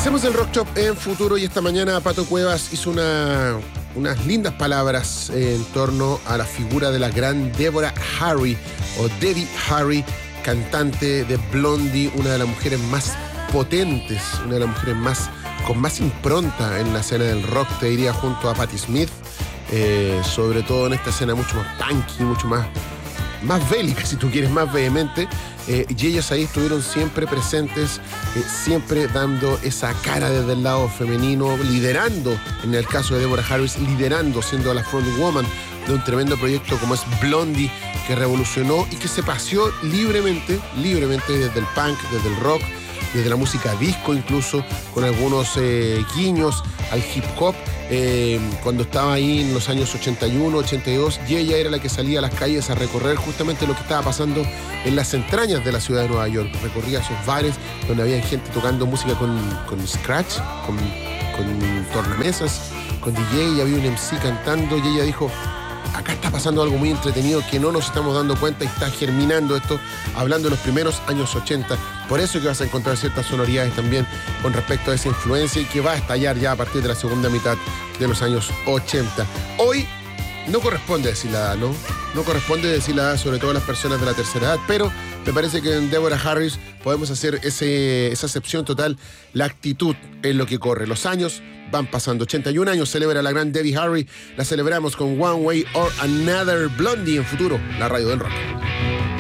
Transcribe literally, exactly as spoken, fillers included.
Hacemos el Rock Shop en Futuro y esta mañana Pato Cuevas hizo una, unas lindas palabras en torno a la figura de la gran Deborah Harry o Debbie Harry, cantante de Blondie, una de las mujeres más potentes, una de las mujeres más con más impronta en la escena del rock, te diría, junto a Patti Smith, eh, sobre todo en esta escena mucho más punky, mucho más, más bélica, si tú quieres, más vehemente. Eh, y ellas ahí estuvieron siempre presentes, eh, siempre dando esa cara desde el lado femenino, liderando, en el caso de Deborah Harris, liderando, siendo la frontwoman de un tremendo proyecto como es Blondie, que revolucionó y que se paseó libremente, libremente desde el punk, desde el rock, desde la música disco incluso, con algunos eh, guiños al hip hop, eh, cuando estaba ahí en los años ochenta y uno, ochenta y dos, y ella era la que salía a las calles a recorrer justamente lo que estaba pasando en las entrañas de la ciudad de Nueva York. Recorría esos bares donde había gente tocando música con, con scratch, con, con tornamesas, con D J, y había un M C cantando, y ella dijo: acá está pasando algo muy entretenido que no nos estamos dando cuenta, y está germinando esto, hablando de los primeros años ochenta. Por eso que vas a encontrar ciertas sonoridades también con respecto a esa influencia y que va a estallar ya a partir de la segunda mitad de los años ochenta. Hoy no corresponde decir la edad, ¿no? No corresponde decir la edad, sobre todo a las personas de la tercera edad, pero me parece que en Deborah Harris podemos hacer ese, esa acepción total. La actitud es lo que corre. Los años van pasando. ochenta y un años celebra la gran Debbie Harry. La celebramos con One Way or Another, Blondie en Futuro, la radio del rock.